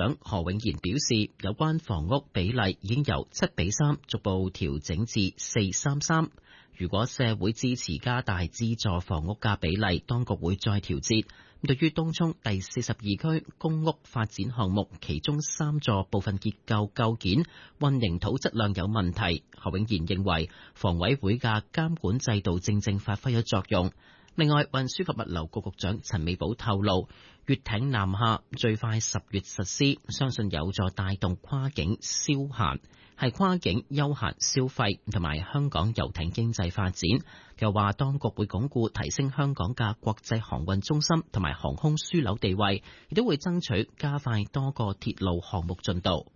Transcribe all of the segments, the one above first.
長何永賢表示，有關房屋比例已經由7:3逐步調整至4:33。如果社會支持加大資助房屋嘅比例，當局會再調節。對於東涌第42區公屋發展項目，其中3座部分結構構件混凝土質量有問題，何永賢認為房委會嘅監管制度正發揮咗作用。另外，運輸及物流局局長陳美寶透露，粵艇南下最快10月實施，相信有助帶動跨境休閒消費同埋香港遊艇經濟發展。又話當局會鞏固提升香港嘅國際航運中心同埋航空樞紐地位，亦都會爭取加快多個鐵路項目進度。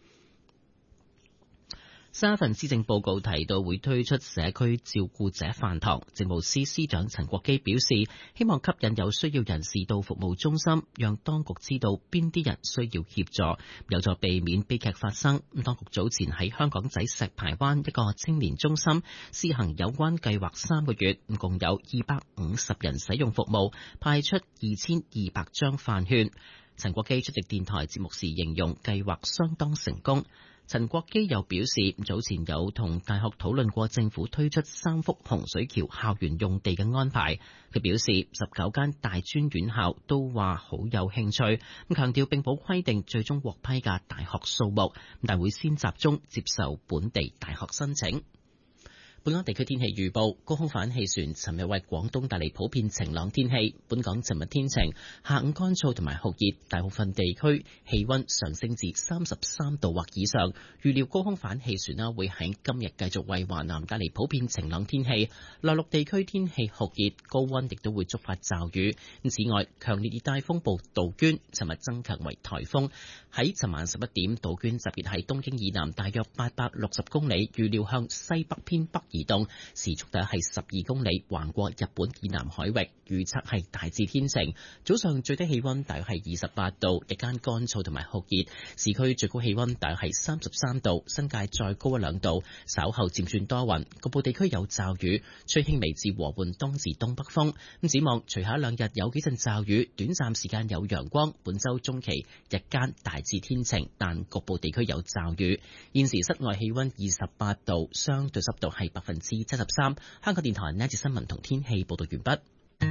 新一份施政報告提到會推出社區照顧者飯堂，政務司司長陳國基表示，希望吸引有需要人士到服務中心，讓當局知道邊啲人需要協助，有助避免悲劇發生。當局早前喺香港仔石排灣一個青年中心試行有關計劃3個月，共有250人使用服務，派出2200張飯券。陳國基出席電台節目時形容計劃相當成功。陳國基又表示，早前有同大學討論過政府推出3幅洪水橋校園用地嘅安排。佢表示19間大專院校都話好有興趣，強調並冇規定最終獲批嘅大學數目，但會先集中接受本地大學申請。本港地區天氣預報，高空反氣旋尋日為廣東帶嚟普遍晴朗天氣。本港尋日天晴，下午乾燥同埋酷熱，大部分地區氣溫上升至33度或以上。預料高空反氣旋會喺今日繼續為華南帶嚟普遍晴朗天氣。內陸地區天氣酷熱，高溫亦都會觸發驟雨。此外，強烈熱帶風暴杜鵑尋日增強為颱風，喺尋晚11點，杜鵑集結喺東京以南大約860公里，預料向西北偏北移動，時速大約係12公里，橫過日本以南海域。預測係大致天晴，早上最低氣溫大約係28度，日間乾燥同埋酷熱，市區最高氣溫大約係33度，新界再高1-2度。稍後漸轉多雲，局部地區有驟雨，吹輕微至和緩東至東北風。展望隨後2日有幾陣驟雨，短暫時間有陽光。本周中期日間大致天晴，但局部地區有驟雨。現時室外氣溫28度，相對濕度係73%。香港電台呢一節新聞同天氣報道完畢。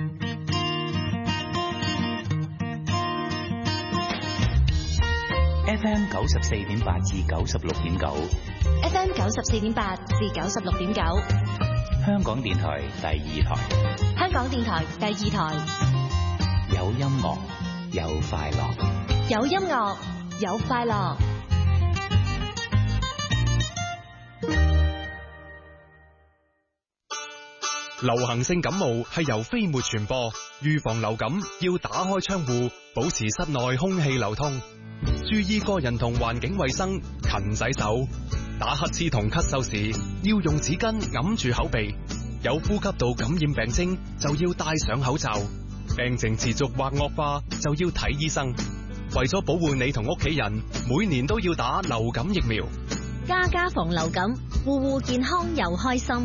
FM 94.8至96.9 ，FM 94.8至96.9， 香港電台第2台， 香港電台第2台， 有音樂有快樂， 有音樂有快樂。 流行性感冒係由飛沫傳播，預防流感要打開窗戶，保持室內空氣流通，注意個人同環境衛生，勤洗手。打乞嗤同咳嗽時要用紙巾揞住口鼻，有呼吸道感染病徵就要戴上口罩，病情持續或惡化就要睇醫生。為咗保護你同屋企人，每年都要打流感疫苗。 家家防流感，戶戶健康又開心。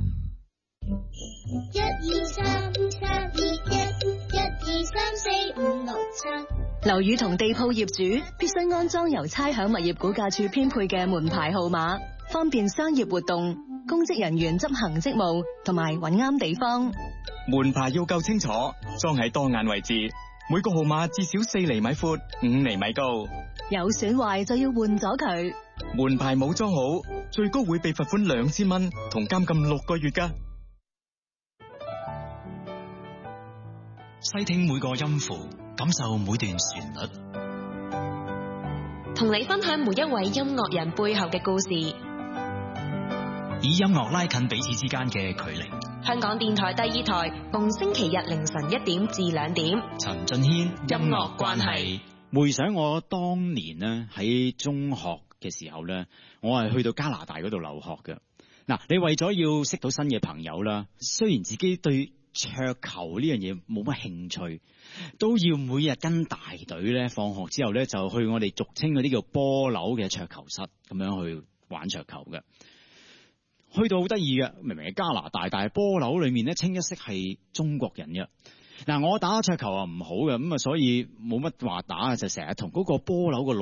1 2 3 3 2 1 1 2 3 4 5 6 7。 樓宇同地鋪業主必須安裝由差餉物業估價署編配嘅門牌號碼，方便商業活動、公職人員執行職務同埋揾啱地方。 門牌要夠清楚，裝喺多眼位置，每個號碼至少4厘米闊、5厘米高。 有損壞就要換咗佢。 門牌冇裝好，最高會被罰款2000蚊同監禁6個月㗎。 細聽每個音符，感受每段旋律， 同你分享每一位音樂人背後嘅故事， 以音樂拉近彼此之間嘅距離。 香港電台第2台，逢星期日凌晨1點至2點。 陳俊軒音樂關係。 回想我當年呢，喺中學嘅時候呢，我係去到加拿大嗰度留學嘅。嗱，你為咗要識到新嘅朋友啦，雖然自己對桌球呢樣嘢冇乜興趣，都要每日跟大隊咧，放學之後咧就去我哋俗稱嗰啲叫波樓嘅桌球室咁樣去玩桌球嘅。去到好得意嘅，明明係加拿大，但係波樓裏面咧清一色係中國人嘅。嗱，我打桌球啊唔好嘅，咁啊所以冇乜話打，就成日同嗰個波樓個老